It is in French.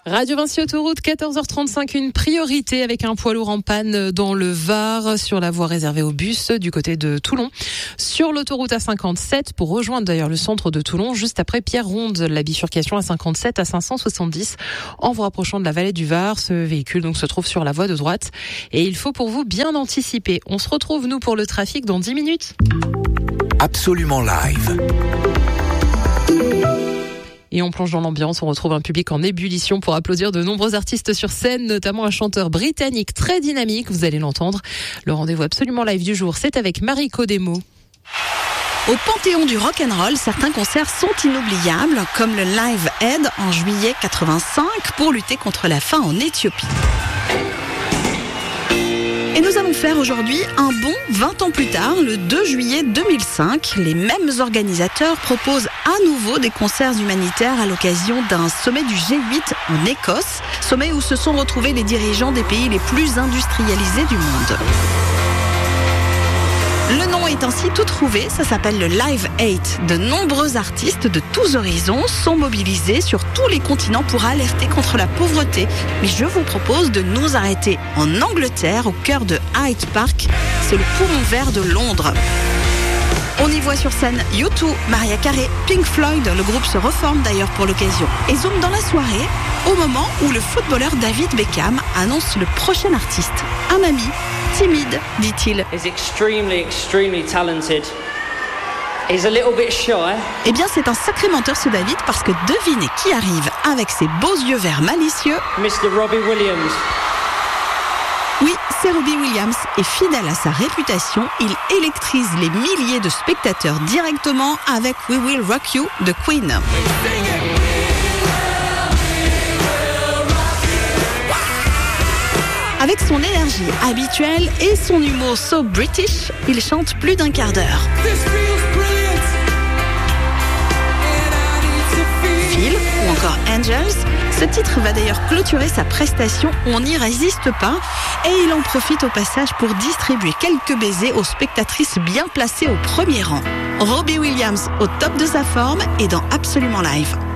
Radio Vinci Autoroute, 14h35, une priorité avec un poids lourd en panne dans le Var sur la voie réservée aux bus du côté de Toulon. Sur l'autoroute A57 pour rejoindre d'ailleurs le centre de Toulon, juste après Pierre-Ronde, la bifurcation A57 à 570 en vous rapprochant de la vallée du Var. Ce véhicule donc se trouve sur la voie de droite et il faut pour vous bien anticiper. On se retrouve nous pour le trafic dans 10 minutes. Absolument live. Et on plonge dans l'ambiance, on retrouve un public en ébullition pour applaudir de nombreux artistes sur scène, notamment un chanteur britannique très dynamique, vous allez l'entendre. Le rendez-vous absolument live du jour, c'est avec Mariko Demo. Au Panthéon du rock'n'roll, certains concerts sont inoubliables, comme le Live Aid en juillet 85 pour lutter contre la faim en Éthiopie. Et nous allons faire aujourd'hui un bond 20 ans plus tard, le 2 juillet 2005. Les mêmes organisateurs proposent à nouveau des concerts humanitaires à l'occasion d'un sommet du G8 en Écosse, sommet où se sont retrouvés les dirigeants des pays les plus industrialisés du monde. Le nom est ainsi tout trouvé, ça s'appelle le Live 8. De nombreux artistes de tous horizons sont mobilisés sur tous les continents pour alerter contre la pauvreté. Mais je vous propose de nous arrêter en Angleterre, au cœur de Hyde Park. C'est le poumon vert de Londres. On y voit sur scène U2, Mariah Carey, Pink Floyd, le groupe se reforme d'ailleurs pour l'occasion. Et zoom dans la soirée, au moment où le footballeur David Beckham annonce le prochain artiste. Un ami, timide, dit-il. He's extremely talented. He's a little bit shy. Eh bien, c'est un sacré menteur ce David, parce que devinez qui arrive avec ses beaux yeux verts malicieux. Mr. Robbie Williams. Oui, c'est Robbie Williams, et fidèle à sa réputation, il électrise les milliers de spectateurs directement avec We Will Rock You de Queen. Avec son énergie habituelle et son humour so British, il chante plus d'1 quart d'heure. Phil ou encore Angels, ce titre va d'ailleurs clôturer sa prestation, on n'y résiste pas, et il en profite au passage pour distribuer quelques baisers aux spectatrices bien placées au premier rang. Robbie Williams au top de sa forme et dans Absolument Live.